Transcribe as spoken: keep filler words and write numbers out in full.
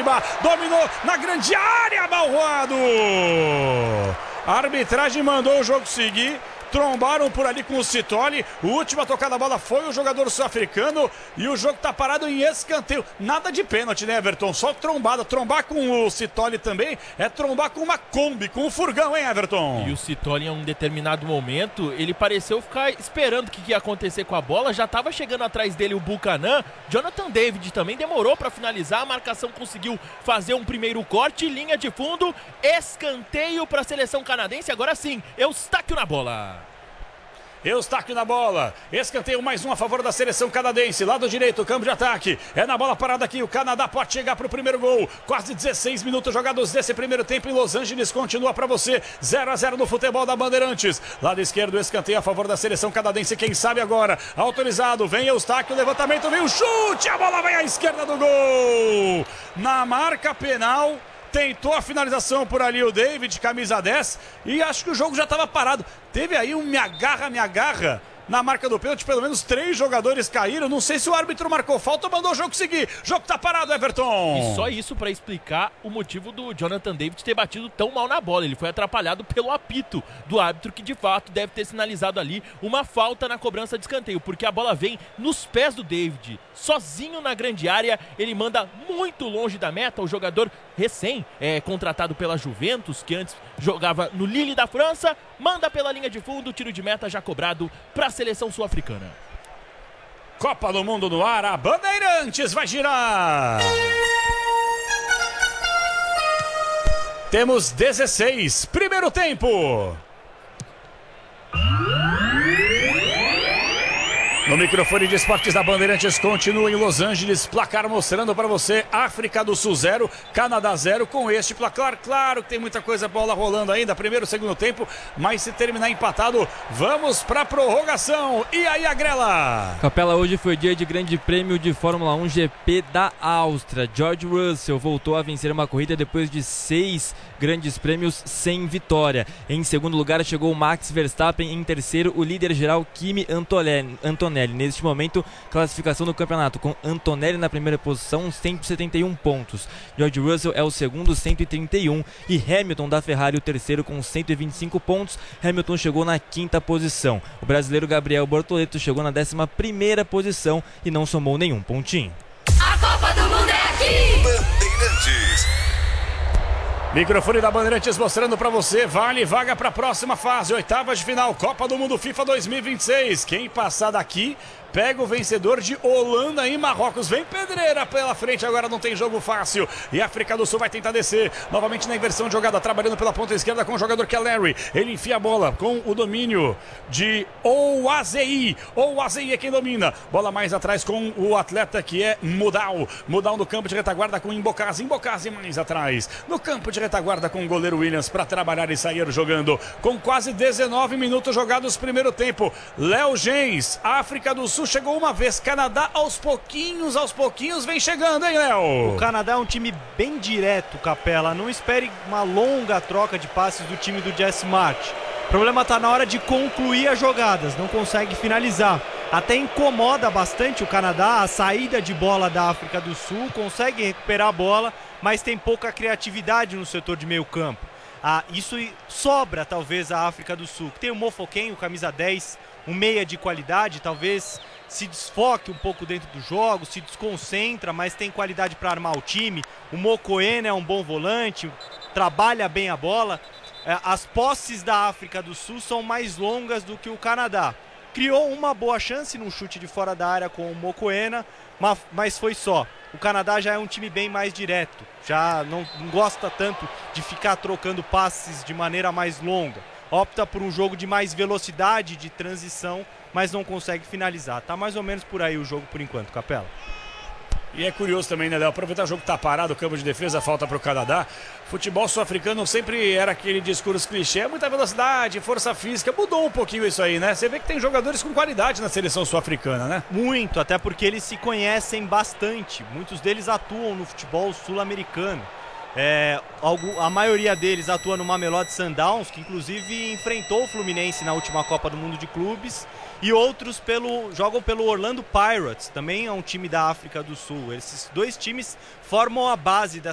Moriba, dominou na grande área, Balroado. A arbitragem mandou o jogo seguir. Trombaram por ali com o Citoli. O último a tocar na bola foi o jogador sul-africano. E o jogo tá parado em escanteio. Nada de pênalti, né, Everton? Só trombada. Trombar com o Citoli também é trombar com uma Kombi, com um furgão, hein, Everton? E o Citoli, em um determinado momento, ele pareceu ficar esperando o que ia acontecer com a bola. Já tava chegando atrás dele o Buchanan. Jonathan David também demorou para finalizar. A marcação conseguiu fazer um primeiro corte. Linha de fundo. Escanteio para a seleção canadense. Agora sim, Eustáquio na bola. Eustáquio na bola, escanteio mais um a favor da seleção canadense, lado direito, campo de ataque, é na bola parada aqui, o Canadá pode chegar para o primeiro gol, quase dezesseis minutos jogados desse primeiro tempo em Los Angeles, continua para você, zero a zero no futebol da Bandeirantes, lado esquerdo, escanteio a favor da seleção canadense, quem sabe agora, autorizado, vem Eustáquio, levantamento, vem o chute, a bola vai à esquerda do gol, na marca penal. Tentou a finalização por ali o David, camisa dez, e acho que o jogo já estava parado. Teve aí um me agarra, me agarra na marca do pênalti, pelo menos três jogadores caíram. Não sei se o árbitro marcou falta ou mandou o jogo seguir. O jogo tá parado, Everton. E só isso para explicar o motivo do Jonathan David ter batido tão mal na bola. Ele foi atrapalhado pelo apito do árbitro, que de fato deve ter sinalizado ali uma falta na cobrança de escanteio, porque a bola vem nos pés do David, sozinho na grande área. Ele manda muito longe da meta. O jogador recém é, contratado pela Juventus, que antes jogava no Lille da França, manda pela linha de fundo, tiro de meta já cobrado para a seleção sul-africana. Copa do Mundo no ar, a Bandeirantes vai girar. Temos dezesseis, primeiro tempo. No microfone de esportes da Bandeirantes continua em Los Angeles, placar mostrando para você África do Sul zero, Canadá zero, com este placar. Claro que tem muita coisa, bola rolando ainda, primeiro, segundo tempo, mas se terminar empatado, vamos para a prorrogação. E aí, Agrela? Capela, hoje foi dia de grande prêmio de Fórmula um G P da Áustria. George Russell voltou a vencer uma corrida depois de seis grandes prêmios sem vitória. Em segundo lugar chegou Max Verstappen, em terceiro o líder geral Kimi Antonelli. Neste momento, classificação do campeonato com Antonelli na primeira posição, cento e setenta e um pontos. George Russell é o segundo, cento e trinta e um. E Hamilton da Ferrari o terceiro com cento e vinte e cinco pontos. Hamilton chegou na quinta posição. O brasileiro Gabriel Bortoleto chegou na décima primeira posição e não somou nenhum pontinho. A Copa do Mundo é aqui! Bandeirantes. Microfone da Bandeirantes mostrando para você, vale vaga para a próxima fase, oitavas de final, Copa do Mundo FIFA dois mil e vinte e seis. Quem passar daqui pega o vencedor de Holanda e Marrocos. Vem pedreira pela frente, agora não tem jogo fácil. E a África do Sul vai tentar descer. Novamente na inversão de jogada, trabalhando pela ponta esquerda com o jogador que é Larry. Ele enfia a bola com o domínio de Ouazei. Ouazei é quem domina. Bola mais atrás com o atleta que é Mudal. Mudal no campo de retaguarda com Imbocase. Imbocase mais atrás. No campo de retaguarda com o goleiro Williams para trabalhar e sair jogando. Com quase dezenove minutos jogados primeiro tempo. Léo Gens, África do Sul chegou uma vez, Canadá aos pouquinhos, aos pouquinhos vem chegando, hein, Léo? O Canadá é um time bem direto, Capela. Não espere uma longa troca de passes do time do Jesse March. O problema está na hora de concluir as jogadas, não consegue finalizar. Até incomoda bastante o Canadá a saída de bola da África do Sul, consegue recuperar a bola, mas tem pouca criatividade no setor de meio campo. Ah, isso sobra talvez a África do Sul, que tem o Mofoken, o camisa dez, um meia de qualidade, talvez se desfoque um pouco dentro do jogo, se desconcentra, mas tem qualidade para armar o time. O Mokoena é um bom volante, trabalha bem a bola. As posses da África do Sul são mais longas do que o Canadá. Criou uma boa chance num chute de fora da área com o Mokoena, mas foi só. O Canadá já é um time bem mais direto, já não, não gosta tanto de ficar trocando passes de maneira mais longa. Opta por um jogo de mais velocidade, de transição, mas não consegue finalizar. Tá mais ou menos por aí o jogo por enquanto, Capela. E é curioso também, né, Léo? Aproveitar o jogo que tá parado, o campo de defesa, falta pro Canadá. Futebol sul-africano sempre era aquele discurso clichê, muita velocidade, força física. Mudou um pouquinho isso aí, né? Você vê que tem jogadores com qualidade na seleção sul-africana, né? Muito, até porque eles se conhecem bastante. Muitos deles atuam no futebol sul-americano. É, a maioria deles atua no Mamelodi Sundowns, que inclusive enfrentou o Fluminense na última Copa do Mundo de Clubes, e outros pelo, jogam pelo Orlando Pirates, também é um time da África do Sul. Esses dois times formam a base da